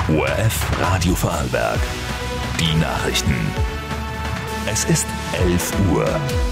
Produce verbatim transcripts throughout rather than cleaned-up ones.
O R F Radio Vorarlberg. Die Nachrichten. Es ist elf Uhr.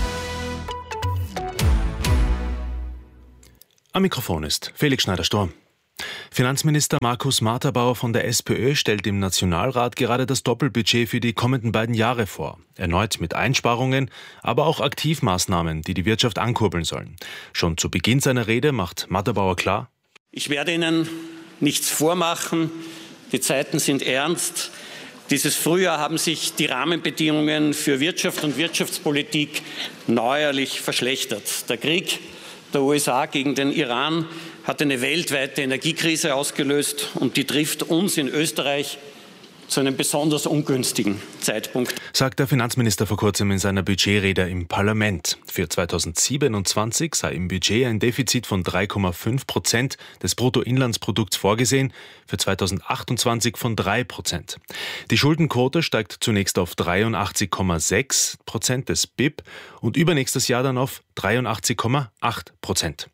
Am Mikrofon ist Felix Schneider-Storm. Finanzminister Markus Marterbauer von der SPÖ stellt im Nationalrat gerade das Doppelbudget für die kommenden beiden Jahre vor. Erneut mit Einsparungen, aber auch Aktivmaßnahmen, die die Wirtschaft ankurbeln sollen. Schon zu Beginn seiner Rede macht Marterbauer klar: Ich werde Ihnen nichts vormachen. Die Zeiten sind ernst. Dieses Frühjahr haben sich die Rahmenbedingungen für Wirtschaft und Wirtschaftspolitik neuerlich verschlechtert. Der Krieg der U S A gegen den Iran hat eine weltweite Energiekrise ausgelöst und die trifft uns in Österreich zu einem besonders ungünstigen Zeitpunkt, sagt der Finanzminister vor kurzem in seiner Budgetrede im Parlament. Für zweitausendsiebenundzwanzig sei im Budget ein Defizit von drei Komma fünf Prozent des Bruttoinlandsprodukts vorgesehen, für zweitausendachtundzwanzig von drei Prozent. Die Schuldenquote steigt zunächst auf dreiundachtzig Komma sechs Prozent des B I P und übernächstes Jahr dann auf dreiundachtzig Komma acht Prozent.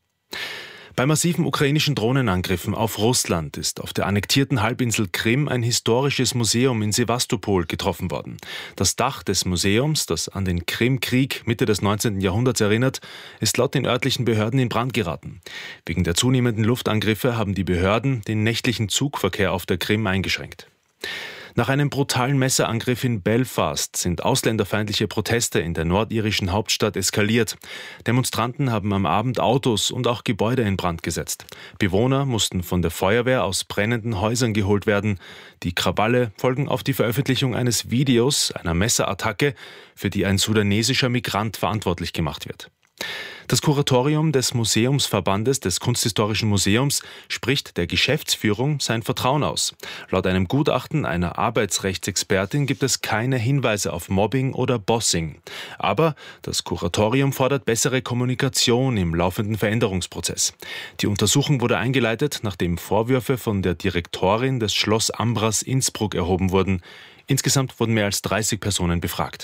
Bei massiven ukrainischen Drohnenangriffen auf Russland ist auf der annektierten Halbinsel Krim ein historisches Museum in Sewastopol getroffen worden. Das Dach des Museums, das an den Krimkrieg Mitte des neunzehnten Jahrhunderts erinnert, ist laut den örtlichen Behörden in Brand geraten. Wegen der zunehmenden Luftangriffe haben die Behörden den nächtlichen Zugverkehr auf der Krim eingeschränkt. Nach einem brutalen Messerangriff in Belfast sind ausländerfeindliche Proteste in der nordirischen Hauptstadt eskaliert. Demonstranten haben am Abend Autos und auch Gebäude in Brand gesetzt. Bewohner mussten von der Feuerwehr aus brennenden Häusern geholt werden. Die Krawalle folgen auf die Veröffentlichung eines Videos einer Messerattacke, für die ein sudanesischer Migrant verantwortlich gemacht wird. Das Kuratorium des Museumsverbandes des Kunsthistorischen Museums spricht der Geschäftsführung sein Vertrauen aus. Laut einem Gutachten einer Arbeitsrechtsexpertin gibt es keine Hinweise auf Mobbing oder Bossing. Aber das Kuratorium fordert bessere Kommunikation im laufenden Veränderungsprozess. Die Untersuchung wurde eingeleitet, nachdem Vorwürfe von der Direktorin des Schloss Ambras Innsbruck erhoben wurden. Insgesamt wurden mehr als dreißig Personen befragt.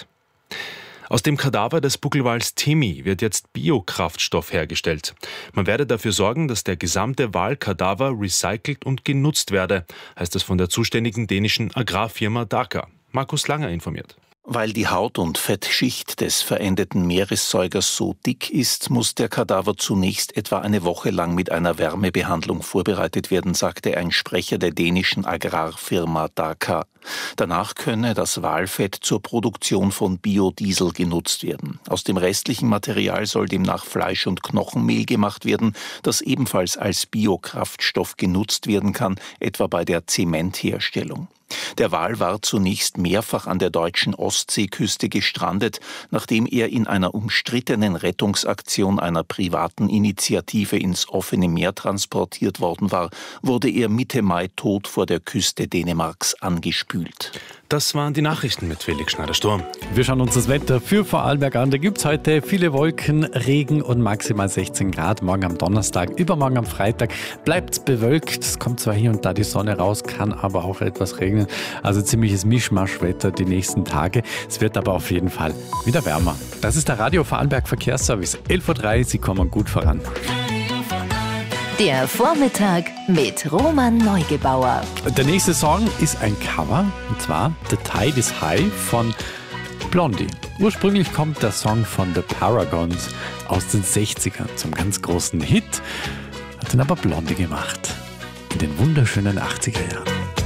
Aus dem Kadaver des Buckelwals Timmy wird jetzt Biokraftstoff hergestellt. Man werde dafür sorgen, dass der gesamte Walkadaver recycelt und genutzt werde, heißt es von der zuständigen dänischen Agrarfirma Daka. Markus Langer informiert. Weil die Haut- und Fettschicht des verendeten Meeressäugers so dick ist, muss der Kadaver zunächst etwa eine Woche lang mit einer Wärmebehandlung vorbereitet werden, sagte ein Sprecher der dänischen Agrarfirma Daka. Danach könne das Walfett zur Produktion von Biodiesel genutzt werden. Aus dem restlichen Material soll demnach Fleisch- und Knochenmehl gemacht werden, das ebenfalls als Biokraftstoff genutzt werden kann, etwa bei der Zementherstellung. Der Wal war zunächst mehrfach an der deutschen Ostseeküste gestrandet. Nachdem er in einer umstrittenen Rettungsaktion einer privaten Initiative ins offene Meer transportiert worden war, wurde er Mitte Mai tot vor der Küste Dänemarks angespült. Das waren die Nachrichten mit Felix Schneider-Storm. Wir schauen uns das Wetter für Vorarlberg an. Da gibt es heute viele Wolken, Regen und maximal sechzehn Grad. Morgen am Donnerstag, übermorgen am Freitag bleibt es bewölkt. Es kommt zwar hier und da die Sonne raus, kann aber auch etwas regnen. Also ziemliches Mischmaschwetter die nächsten Tage. Es wird aber auf jeden Fall wieder wärmer. Das ist der Radio Vorarlberg Verkehrsservice. elf Uhr drei, Sie kommen gut voran. Der Vormittag mit Roman Neugebauer. Der nächste Song ist ein Cover, und zwar The Tide is High von Blondie. Ursprünglich kommt der Song von The Paragons aus den sechzigern zum ganz großen Hit, hat ihn aber Blondie gemacht in den wunderschönen achtziger Jahren.